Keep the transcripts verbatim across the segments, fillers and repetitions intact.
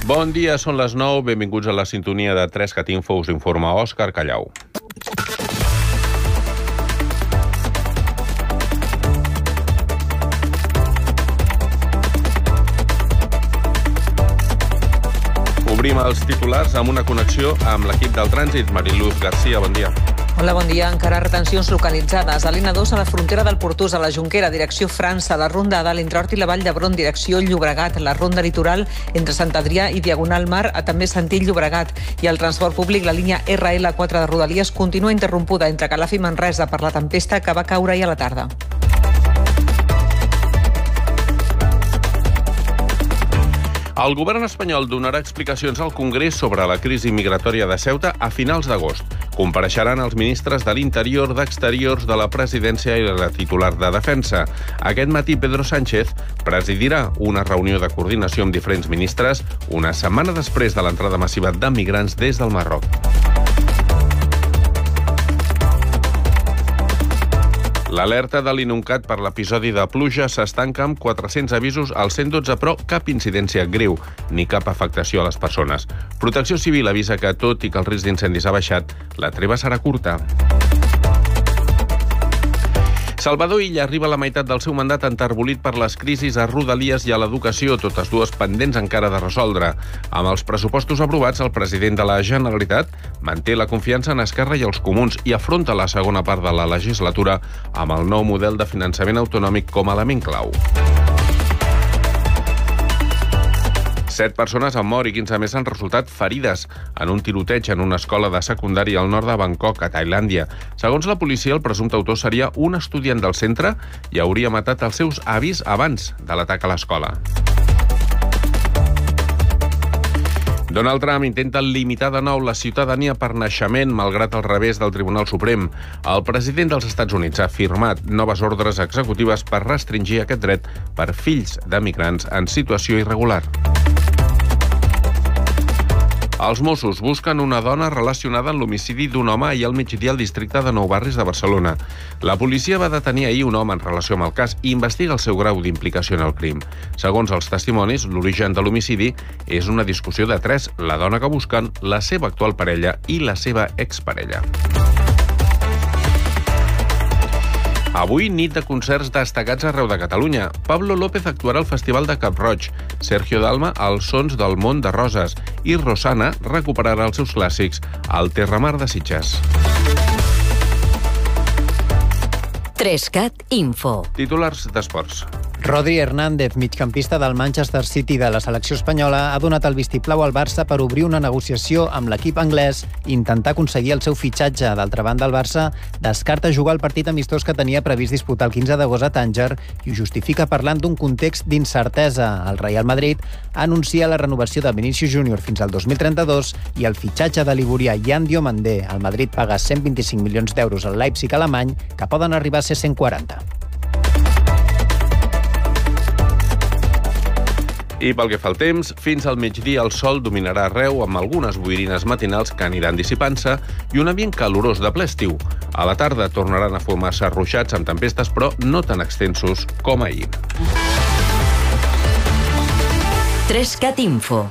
Bon dia, són les nou. Benvinguts a la sintonia de tres cat info. Us informa Òscar Callau. Obrim els titulars amb una connexió amb l'equip del trànsit. Mariluz Garcia, bon dia. Hola, bon dia. Encara retencions localitzades. A l'I N A dos, a la frontera del Portús, a la Jonquera, direcció França, la Ronda de l'Intrort i la Vall d'Hebron, direcció Llobregat, la Ronda Litoral entre Sant Adrià i Diagonal Mar, a també sentit Llobregat. I el transport públic, la línia R L quatre de Rodalies, continua interrompuda entre Calaf i Manresa per la tempesta que va caure ahir a la tarda. El govern espanyol donarà explicacions al Congrés sobre la crisi migratòria de Ceuta a finals d'agost. Compareixeran els ministres de l'Interior, d'Exteriors, de la Presidència i la titular de Defensa. Aquest matí, Pedro Sánchez presidirà una reunió de coordinació amb diferents ministres una setmana després de l'entrada massiva de migrants des del Marroc. L'alerta de l'Inuncat per l'episodi de pluja s'estanca amb quatre-cents avisos al cent dotze, però cap incidència greu ni cap afectació a les persones. Protecció Civil avisa que, tot i que el risc d'incendis ha baixat, la treva serà curta. Salvador Illa arriba a la meitat del seu mandat enterbolit per les crisis a Rodalies i a l'educació, totes dues pendents encara de resoldre. Amb els pressupostos aprovats, el president de la Generalitat manté la confiança en Esquerra i els Comuns i afronta la segona part de la legislatura amb el nou model de finançament autonòmic com a element clau. Set persones han mort i quinze més han resultat ferides en un tiroteig en una escola de secundària al nord de Bangkok, a Tailàndia. Segons la policia, el presumpte autor seria un estudiant del centre i hauria matat els seus avis abans de l'atac a l'escola. Donald Trump intenta limitar de nou la ciutadania per naixement, malgrat el revés del Tribunal Suprem. El president dels Estats Units ha firmat noves ordres executives per restringir aquest dret per fills de migrants en situació irregular. Els Mossos busquen una dona relacionada amb l'homicidi d'un home ahir al migdia al districte de Nou Barris de Barcelona. La policia va detenir ahir un home en relació amb el cas i investiga el seu grau d'implicació en el crim. Segons els testimonis, l'origen de l'homicidi és una discussió de tres: la dona que busquen, la seva actual parella i la seva exparella. Avui, nit de concerts destacats arreu de Catalunya. Pablo López actuarà al Festival de Cap-roig, Sergio Dalma als Sons del Mont de Roses i Rosana recuperarà els seus clàssics al Terramar de Sitges. tres cat info. Titulars d'esports. Rodri Hernández, migcampista del Manchester City de la selecció espanyola, ha donat el vistiplau al Barça per obrir una negociació amb l'equip anglès i intentar aconseguir el seu fitxatge. D'altra banda, el Barça descarta jugar el partit amistós que tenia previst disputar el quinze d'agost a Tànger i ho justifica parlant d'un context d'incertesa. El Real Madrid anuncia la renovació de Vinícius Júnior fins al dos mil trenta-dos i el fitxatge de l'ivorià Yan Diomandé. El Madrid paga cent vint-i-cinc milions d'euros al Leipzig alemany, que poden arribar a ser cent quaranta. I pel que fa al temps, fins al migdia el sol dominarà arreu amb algunes boirines matinals que aniran dissipant-se i un ambient calorós de ple estiu. A la tarda tornaran a formar-se ruixats amb tempestes, però no tan extensos com ahir. tres cat info.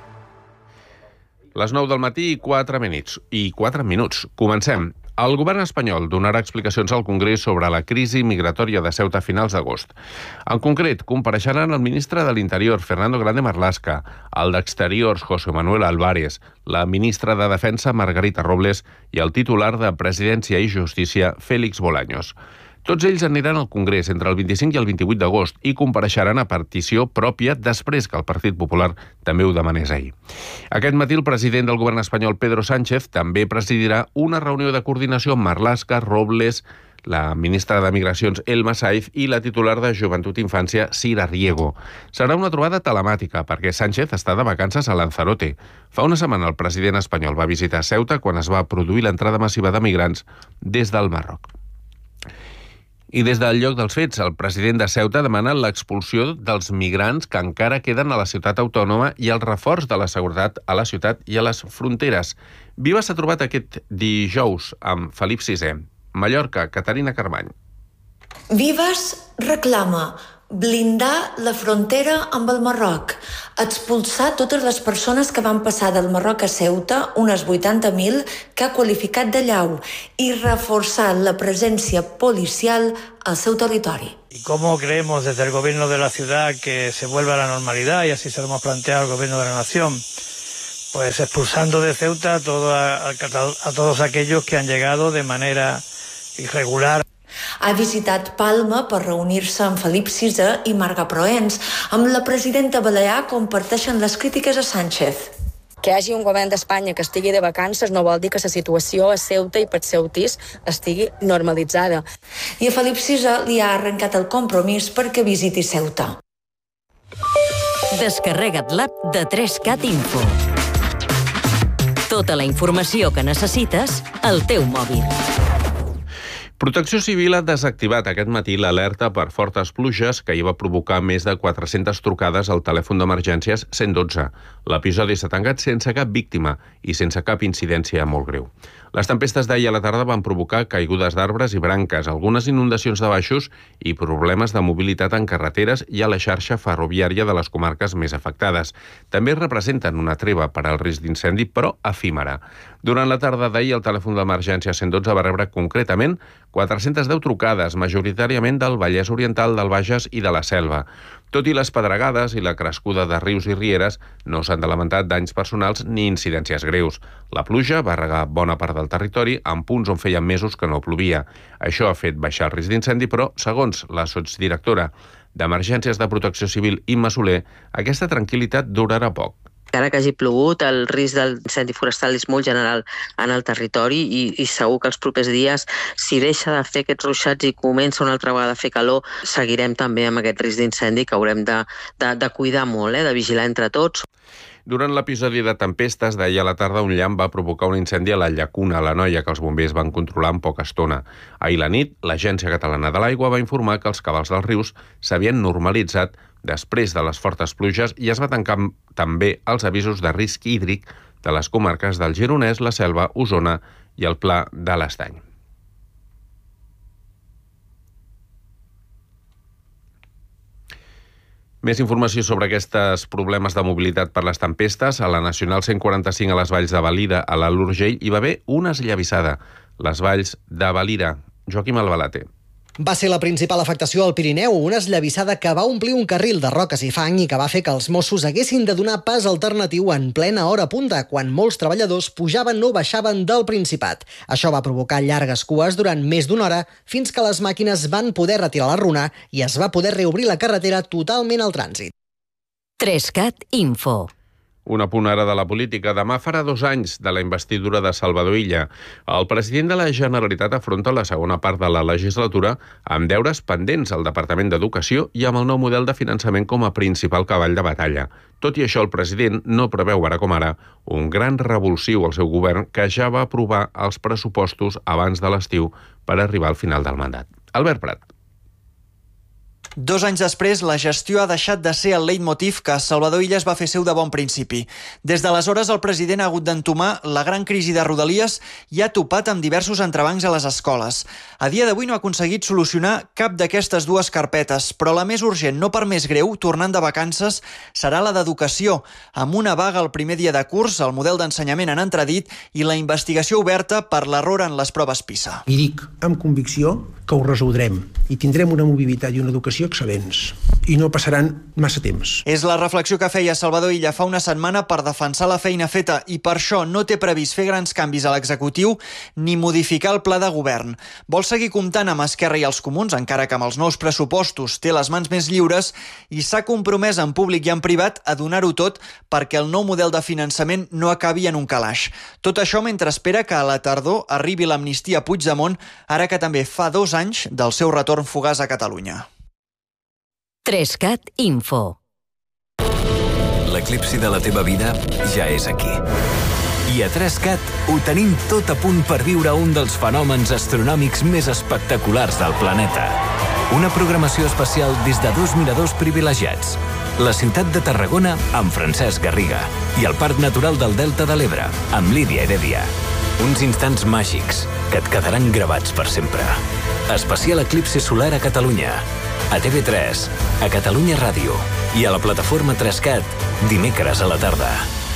Les nou del matí i quatre minuts. I quatre minuts. Comencem. El govern espanyol donarà explicacions al Congrés sobre la crisi migratòria de Ceuta a finals d'agost. En concret, compareixeran el ministre de l'Interior, Fernando Grande Marlaska, el d'Exteriors, José Manuel Álvarez, la ministra de Defensa, Margarita Robles, i el titular de Presidència i Justícia, Félix Bolaños. Tots ells aniran al Congrés entre el vint-i-cinc i el vint-i-vuit d'agost i compareixeran a petició pròpia després que el Partit Popular també ho demanés ahir. Aquest matí el president del govern espanyol, Pedro Sánchez, també presidirà una reunió de coordinació amb Marlaska, Robles, la ministra de Migracions, Elma Saiz, i la titular de Joventut i Infància, Sira Riego. Serà una trobada telemàtica perquè Sánchez està de vacances a Lanzarote. Fa una setmana el president espanyol va visitar Ceuta quan es va produir l'entrada massiva de migrants des del Marroc. I des del lloc dels fets, el president de Ceuta demana l'expulsió dels migrants que encara queden a la ciutat autònoma i el reforç de la seguretat a la ciutat i a les fronteres. Viva s'ha trobat aquest dijous amb Felip sisè. Mallorca, Caterina Carmany. Vives reclama blindar la frontera amb el Marroc. expulsar totes les persones que van passar del Marroc a Ceuta, unes vuitanta mil, que ha qualificat de llau, i reforçar la presència policial al seu territori. ¿Y cómo creemos desde el gobierno de la ciudad que se vuelva a la normalidad? Y así se lo hemos planteado al gobierno de la nación. Pues expulsando de Ceuta a, todo, a, a todos aquellos que han llegado de manera irregular. Ha visitat Palma per reunir-se amb Felip sisè i Marga Proens. Amb la presidenta balear comparteixen les crítiques a Sánchez. Que hi hagi un govern d'Espanya que estigui de vacances no vol dir que la situació a Ceuta i per ceutis estigui normalitzada. I a Felip sisè li ha arrencat el compromís perquè visiti Ceuta. Descarrega't l'app de tres cat Info. Tota la informació que necessites al teu mòbil. Protecció Civil ha desactivat aquest matí l'alerta per fortes pluges que hi va provocar més de quatre-centes trucades al telèfon d'emergències cent dotze. L'episodi s'ha tancat sense cap víctima i sense cap incidència molt greu. Les tempestes d'ahir a la tarda van provocar caigudes d'arbres i branques, algunes inundacions de baixos i problemes de mobilitat en carreteres i a la xarxa ferroviària de les comarques més afectades. També representen una treva per al risc d'incendi, però efímera. Durant la tarda d'ahir, el telèfon d'emergència cent dotze va rebre concretament quatre-centes deu trucades, majoritàriament del Vallès Oriental, del Bages i de la Selva. Tot i les pedregades i la crescuda de rius i rieres, no s'han de lamentar danys personals ni incidències greus. La pluja va regar bona part del territori en punts on feia mesos que no plovia. Això ha fet baixar el risc d'incendi, però, segons la sotsdirectora d'Emergències de Protecció Civil, Imma Soler, aquesta tranquil·litat durarà poc. Encara que hagi plogut, el risc d'incendi forestal és molt general en el territori i, i segur que els propers dies, si deixa de fer aquests ruixats i comença una altra vegada a fer calor, seguirem també amb aquest risc d'incendi que haurem de, de, de cuidar molt, eh, de vigilar entre tots. Durant l'episodi de tempestes d'ahir a la tarda, un llamp va provocar un incendi a la Llacuna, a la Noia, que els bombers van controlar en poca estona. Ahir la nit, l'Agència Catalana de l'Aigua va informar que els cabals dels rius s'havien normalitzat després de les fortes pluges i es va tancar també els avisos de risc hídric de les comarques del Gironès, la Selva, Osona i el Pla de l'Estany. Més informació sobre aquests problemes de mobilitat per les tempestes. A la Nacional cent quaranta-cinc a les valls de Valira, a l'Alt Urgell, hi va haver una esllavissada. Les valls de Valira. Joaquim Albalate. Va ser la principal afectació al Pirineu, una esllavissada que va omplir un carril de roques i fang i que va fer que els Mossos haguessin de donar pas alternatiu en plena hora punta, quan molts treballadors pujaven o baixaven del Principat. Això va provocar llargues cues durant més d'una hora, fins que les màquines van poder retirar la runa i es va poder reobrir la carretera totalment al trànsit. tres cat Info. Un apunt ara de la política. Demà farà dos anys de la investidura de Salvador Illa. El president de la Generalitat afronta la segona part de la legislatura amb deures pendents al Departament d'Educació i amb el nou model de finançament com a principal cavall de batalla. Tot i això, el president no preveu ara com ara un gran revulsiu al seu govern, que ja va aprovar els pressupostos abans de l'estiu per arribar al final del mandat. Albert Prat. Dos anys després, la gestió ha deixat de ser el leitmotiv que Salvador Illa es va fer seu de bon principi. Des d'aleshores, el president ha hagut d'entomar la gran crisi de Rodalies i ha topat amb diversos entrebancs a les escoles. A dia d'avui no ha aconseguit solucionar cap d'aquestes dues carpetes, però la més urgent, no per més greu, tornant de vacances, serà la d'educació, amb una vaga el primer dia de curs, el model d'ensenyament en entredit i la investigació oberta per l'error en les proves PISA. I dic amb convicció que ho resoldrem i tindrem una mobilitat i una educació excel·lents i no passaran massa temps. És la reflexió que feia Salvador Illa fa una setmana per defensar la feina feta i per això no té previst fer grans canvis a l'executiu ni modificar el pla de govern. Vol seguir comptant amb Esquerra i els Comuns, encara que amb els nous pressupostos té les mans més lliures, i s'ha compromès en públic i en privat a donar-ho tot perquè el nou model de finançament no acabi en un calaix. Tot això mentre espera que a la tardor arribi l'amnistia a Puigdemont, ara que també fa dos anys del seu retorn fugaç a Catalunya. tres cat Info. L'eclipsi de la teva vida ja és aquí. I a tres cat ho tenim tot a punt per viure un dels fenòmens astronòmics més espectaculars del planeta. Una programació especial des de dos miradors privilegiats. La ciutat de Tarragona amb Francesc Garriga i el Parc Natural del Delta de l'Ebre amb Lídia Heredia. Uns instants màgics que et quedaran gravats per sempre. Especial eclipsi solar a Catalunya. A T V tres, a Catalunya Ràdio i a la plataforma tres cat dimecres a la tarda.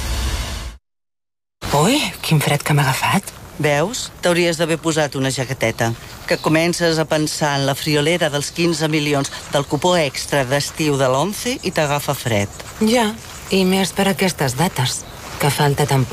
Ui, quin fred que m'ha agafat. Veus? T'hauries d'haver posat una jaqueteta. Que comences a pensar en la friolera dels quinze milions del cupó extra d'estiu de l'Once i t'agafa fred. Ja, i més per aquestes dates, que falta tan